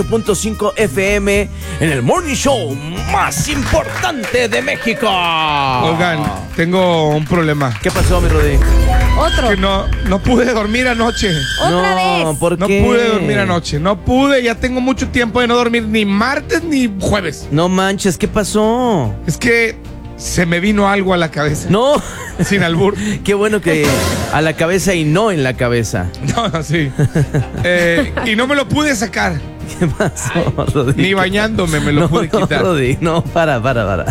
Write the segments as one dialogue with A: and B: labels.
A: .5 FM en el Morning Show más importante de México.
B: Oigan, tengo un problema.
A: ¿Qué pasó, mi Rudy?
C: Otro.
B: Que no pude dormir anoche.
C: Otra vez.
A: ¿Por
B: No
A: qué?
B: pude dormir anoche. No pude, ya tengo mucho tiempo de no dormir ni martes ni jueves.
A: No manches, ¿qué pasó?
B: Es que se me vino algo a la cabeza.
A: No.
B: Sin albur.
A: Qué bueno que a la cabeza y no en la cabeza.
B: No, sí. Y no me lo pude sacar.
A: ¿Qué pasó, Rudy?
B: Ni bañándome me lo pude quitar.
A: No, Rudy, no, para.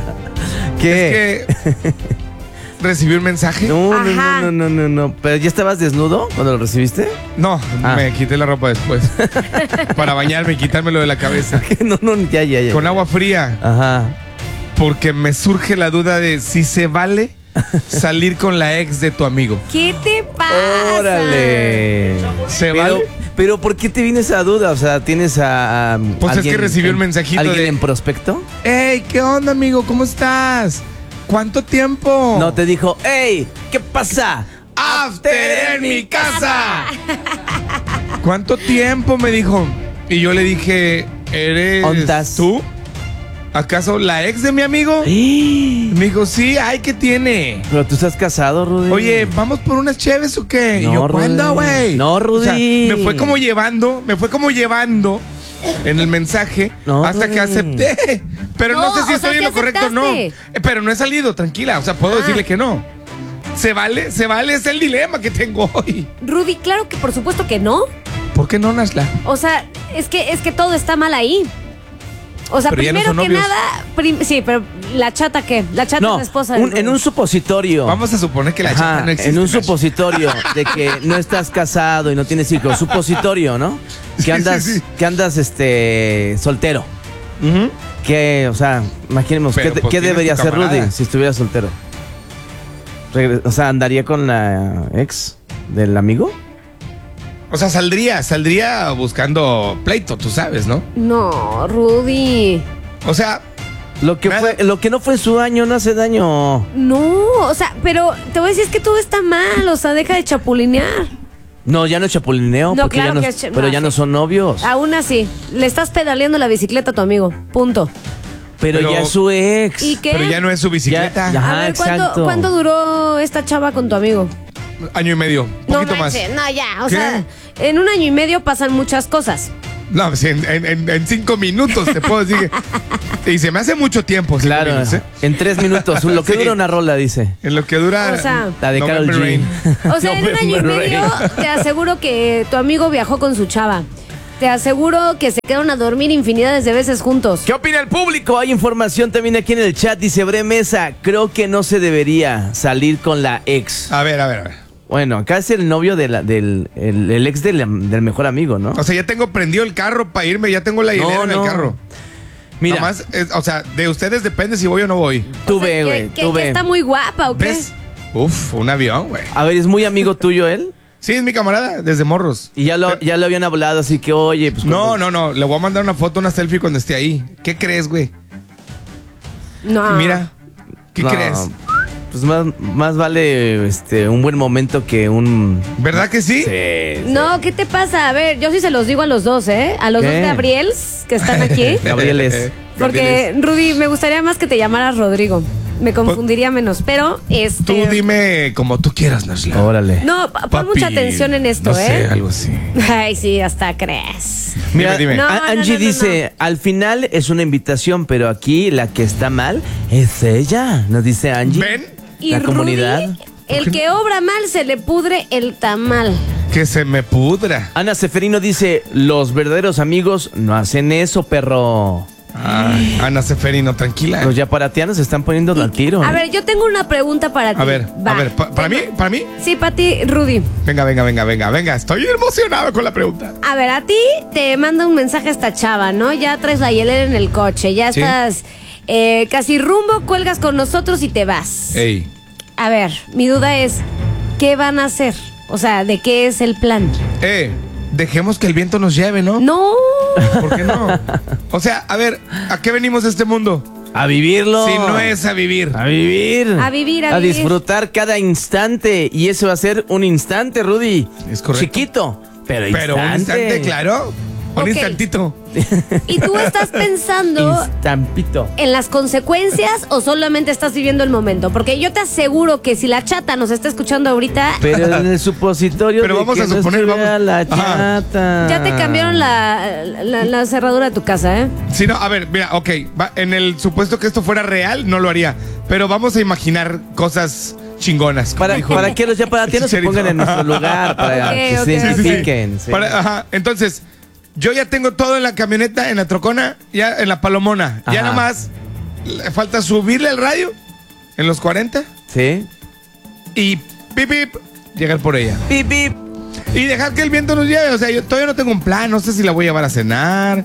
A: ¿Qué?
B: Es que recibí un mensaje.
A: No. ¿Pero ya estabas desnudo cuando lo recibiste?
B: No,
A: Ah.
B: me quité la ropa después. Para bañarme y quitármelo de la cabeza.
A: No, ya.
B: Con agua fría.
A: Ajá.
B: Porque me surge la duda de si se vale salir con la ex de tu amigo.
C: ¿Qué te pasa?
A: Órale.
B: ¿Se vale?
A: Pero ¿por qué te viene esa duda? O sea, ¿tienes a
B: Pues es que recibí un mensajito
A: ¿alguien
B: de-
A: en prospecto?
B: ¡Ey! ¿Qué onda, amigo? ¿Cómo estás? ¿Cuánto tiempo?
A: No, te dijo, ¡ey! ¿Qué pasa?
B: ¡After en mi casa! ¿Cuánto tiempo? Me dijo. Y yo le dije, ¿eres
A: ¿Ontas?
B: tú? ¿Acaso la ex de mi amigo? Me dijo, sí, ay, ¿qué tiene?
A: Pero tú estás casado, Rudy.
B: Oye, ¿vamos por unas cheves o qué?
A: No,
B: y yo, ¿cuándo,
A: Rudy.
B: güey?
A: No, Rudy.
B: O sea, me fue como llevando en el mensaje
A: No,
B: hasta
A: Rudy.
B: que acepté. Pero no,
C: No,
B: sé si
C: o
B: estoy
C: sea,
B: en lo
C: ¿sí
B: correcto o no.
C: aceptaste?
B: Pero no he salido, tranquila. O sea, puedo decirle que no. ¿Se vale? ¿Se vale? Es el dilema que tengo hoy.
C: Rudy, claro que por supuesto que no.
B: ¿Por qué no, Nashla?
C: O sea, es que todo está mal ahí. O sea,
B: Pero ya no
C: primero
B: son
C: que
B: novios.
C: nada, sí, pero la chata ¿qué? La chata
A: No,
C: es la esposa de Rudy.
A: en un supositorio.
B: Vamos a suponer que la
A: Ajá,
B: chata no existe.
A: en un
B: Nash.
A: supositorio de que no estás casado y no tienes hijos. Supositorio, ¿no?
B: Sí,
A: Que andas,
B: sí.
A: que andas soltero.
B: Ujú.
A: Que, o sea, imaginemos,
B: Pero,
A: ¿qué
B: pues, tienes
A: debería
B: tu
A: hacer
B: camarada.
A: Rudy si estuviera soltero? O sea, ¿andaría con la ex del amigo?
B: O sea, saldría buscando pleito, tú sabes, ¿no?
C: No, Rudy.
B: O sea,
A: Lo que no fue en su año no hace daño.
C: No, o sea, pero te voy a decir es que todo está mal, o sea, deja de chapulinear.
A: No, ya no es chapulineo,
C: No,
A: porque
C: claro
A: ya no,
C: que es
A: pero
C: no,
A: ya no
C: sí.
A: son novios.
C: Aún así, le estás pedaleando la bicicleta a tu amigo, punto.
A: Pero ya es su ex.
C: ¿Y qué?
B: pero ya no es su bicicleta.
A: Ya.
C: A
A: Ajá,
C: ver,
A: exacto.
C: ¿cuánto duró esta chava con tu amigo?
B: Año y medio, un poquito más.
C: manches, no, ya, o
B: ¿Qué?
C: sea, en un año y medio pasan muchas cosas.
B: No, pues en 5 minutos te puedo decir que... Y se me hace mucho tiempo, 5
A: Claro,
B: minutos, ¿eh?
A: en 3 minutos. Lo que
B: Sí.
A: dura una rola, dice.
B: En lo que dura...
C: O sea,
A: La de Karol
B: November
A: G.
B: Rain.
C: O sea, en un año y
A: November
C: medio
A: Rain.
C: te aseguro que tu amigo viajó con su chava. Te aseguro que se quedaron a dormir infinidades de veces juntos.
A: ¿Qué opina el público? Hay información también aquí en el chat. Dice Bre Mesa, creo que no se debería salir con la ex.
B: A ver.
A: Bueno, acá es el novio de el ex del mejor amigo, ¿no?
B: O sea, ya tengo prendido el carro para irme, ya tengo la hilera en el carro.
A: Mira,
B: Nada más, o sea, de ustedes depende si voy o no voy.
A: tú
C: O sea,
A: ve,
C: que-
A: güey,
C: que
A: tú ve.
C: está muy guapa, ¿o qué?
B: ¿Ves? Uf, un avión, güey.
A: A ver, ¿es muy amigo tuyo él?
B: Sí, es mi camarada, desde morros.
A: Y ya lo habían hablado, así que, oye, pues...
B: No, le voy a mandar una foto, una selfie cuando esté ahí. ¿Qué crees, güey?
C: No.
B: Mira, ¿qué
A: No,
B: crees?
A: Pues más vale un buen momento que un...
B: ¿Verdad que sí?
A: Sí.
C: No, ¿qué te pasa? A ver, yo sí se los digo a los dos, ¿eh? A los
A: ¿Qué?
C: dos Gabriels que están aquí.
A: Gabrieles.
C: Porque, Rudy, me gustaría más que te llamaras Rodrigo. Me confundiría menos, pero
B: Tú dime como tú quieras, Nashla.
A: Órale.
C: No, pon
B: Papi,
C: mucha atención en esto,
B: no sé,
C: ¿eh?
B: algo así.
C: Ay, sí, hasta crees.
A: Mira,
B: Dime.
C: No,
A: Angie dice, al final es una invitación, pero aquí la que está mal es ella, nos dice Angie.
B: ¿Ven?
C: Y
A: La comunidad.
C: Rudy, el que obra mal se le pudre el tamal.
B: Que se me pudra.
A: Ana Seferino dice, los verdaderos amigos no hacen eso, perro.
B: Ay, Ana Seferino, tranquila.
A: Los yaparatianos se están poniendo al tiro.
C: A ver, yo tengo una pregunta para ti.
B: A ver,
C: Va.
B: ¿para mí?
C: Sí, para ti, Rudy.
B: Venga. Estoy emocionado con la pregunta.
C: A ver, a ti te manda un mensaje esta chava, ¿no? Ya traes la hielera en el coche, ya
B: Sí.
C: estás casi rumbo, cuelgas con nosotros y te vas.
B: Ey,
C: A ver, mi duda es, ¿qué van a hacer? O sea, ¿de qué es el plan?
B: dejemos que el viento nos lleve, ¿no?
C: No.
B: ¿Por qué no? O sea, a ver, ¿a qué venimos a este mundo?
A: A vivirlo.
B: Si no es a vivir.
A: A vivir.
C: A vivir, a
A: A
C: vivir.
A: disfrutar cada instante. Y ese va a ser un instante, Rudy.
B: Es correcto.
A: Chiquito, pero
B: Pero un instante, claro. Un
C: Ok.
B: instantito.
C: ¿Y tú estás pensando
A: Instampito.
C: en las consecuencias o solamente estás viviendo el momento? Porque yo te aseguro que si la chata nos está escuchando ahorita,
A: Pero en el supositorio
B: Pero
A: de
B: vamos
A: que
B: a
A: no
B: suponer,
A: estuviera
B: vamos.
A: la
B: Ajá.
A: chata.
C: ya te cambiaron la cerradura de tu casa, ¿eh?
B: Si no, a ver, mira, ok. En el supuesto que esto fuera real, no lo haría. Pero vamos a imaginar cosas chingonas. como dijo.
A: Para que los yaparatianos se
B: Chicharito.
A: pongan en nuestro lugar, para
C: Ok,
A: que
C: ok,
A: se
C: ok.
A: identifiquen. sí.
B: Ajá, entonces, yo ya tengo todo en la camioneta, en la trocona, ya en la palomona. Ya
A: Ajá.
B: nada más le falta subirle el radio en los 40
A: ¿Sí?
B: y pip, pip, llegar por ella.
A: Pip, pip.
B: Y dejar que el viento nos lleve. O sea, yo todavía no tengo un plan. No sé si la voy a llevar a cenar.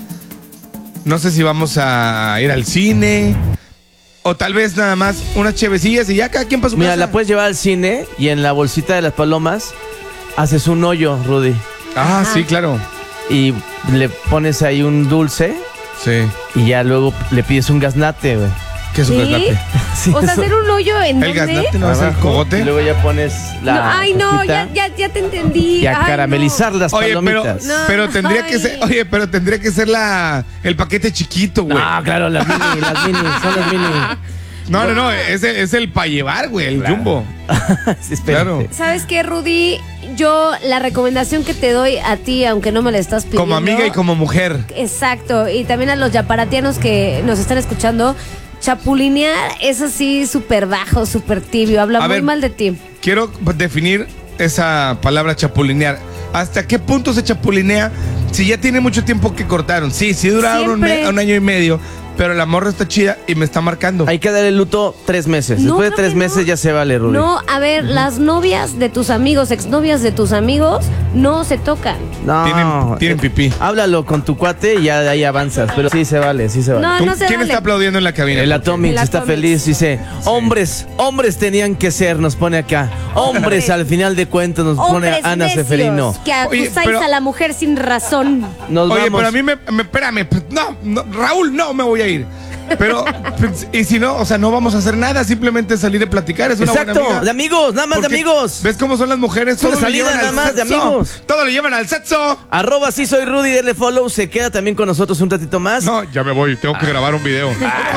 B: No sé si vamos a ir al cine. O tal vez nada más unas chevecillas y ya cada quien para su
A: Mira,
B: casa.
A: la puedes llevar al cine y en la bolsita de las palomas haces un hoyo, Rudy.
B: Ah,
C: Ajá.
B: sí, claro.
A: Y le pones ahí un dulce
B: Sí.
A: y ya luego le pides un gaznate, güey.
B: ¿Qué es un
C: ¿Sí?
B: gaznate?
A: Sí,
C: O sea,
A: eso.
C: hacer un hoyo en
B: El
C: dónde?
B: gaznate no es el
A: Abajo,
B: cogote.
A: Y luego ya pones la.
C: No, ay, no,
A: hojita
C: ya te entendí.
A: Y a
C: Ay,
A: caramelizar
C: no.
A: las
B: Oye,
A: palomitas.
C: No.
B: pero tendría que ser,
C: Ay.
B: oye, pero tendría que ser el paquete chiquito, güey.
A: Ah, claro, las mini, son las mini.
B: No, es el para llevar, güey, el
A: Claro.
B: jumbo.
A: Sí, espérate.
B: Claro.
C: ¿Sabes qué, Rudy? Yo la recomendación que te doy a ti, aunque no me la estás pidiendo.
B: Como amiga y como mujer.
C: Exacto, y también a los yaparatianos que nos están escuchando, chapulinear es así súper bajo, súper tibio, habla
B: A
C: muy
B: ver.
C: mal de ti.
B: Quiero definir esa palabra chapulinear. ¿Hasta qué punto se chapulinea si ya tiene mucho tiempo que cortaron? Sí, dura
C: Siempre.
B: un año y medio, pero la morra está chida y me está marcando.
A: Hay que darle luto 3 meses.
C: No,
A: Después de
C: creo
A: 3
C: que
A: meses
C: no.
A: ya se vale, Rudy.
C: No, a ver, las novias de tus amigos, exnovias de tus amigos, no se tocan.
A: No.
B: Tienen pipí.
A: Háblalo con tu cuate y ya de ahí avanzas. Pero sí se vale, sí se vale.
C: No,
B: ¿Tú-
C: no se
B: ¿Quién
C: vale.
B: está aplaudiendo en la cabina?
A: El Atomics
C: El
A: está
C: Atomics.
A: feliz, dice, hombres tenían que ser, nos pone acá. Hombres, al final de cuentas, nos pone
C: Hombres
A: Ana
C: necios,
A: Seferino.
C: que
B: Oye,
C: acusáis
B: pero-
C: a la mujer sin razón.
A: Nos
B: Oye,
A: vamos.
B: pero a mí espérame, no, Raúl, no me voy a ir. Pero, y si no, o sea, no vamos a hacer nada, simplemente salir a platicar, es una buena
A: Exacto,
B: amiga.
A: de amigos, nada más de
B: Porque,
A: amigos.
B: ¿Ves cómo son las mujeres?
A: Es una
B: Todo le
A: salida
B: llevan
A: nada
B: al
A: más de
B: sexo.
A: amigos.
B: Todo le llevan al sexo.
A: @ sí soy Rudy, denle follow, se queda también con nosotros un ratito más.
B: No, ya me voy, tengo que grabar un video.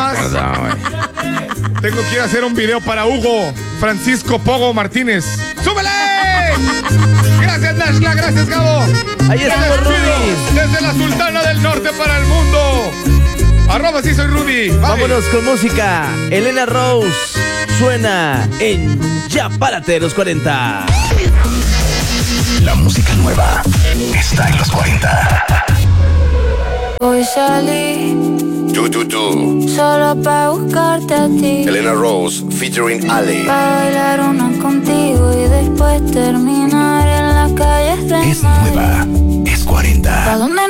B: Tengo que ir a hacer un video para Hugo Francisco Pogo Martínez. ¡Súbele! Gracias, Nashla, gracias, Gabo.
A: Ahí
B: Me
A: estuvo
B: despido
A: Rudy.
B: desde la Sultana del Norte para el mundo. @ sí soy Rudy. Bye.
A: Vámonos con música. Elena Rose suena en Ya Párate los 40.
D: La música nueva está en los 40.
E: Hoy salí
D: Tú.
E: solo pa' buscarte a ti.
D: Elena Rose featuring Ale.
E: Pa' bailar una contigo y después terminar en la calle.
D: Es nueva, es 40.
E: ¿Pa' dónde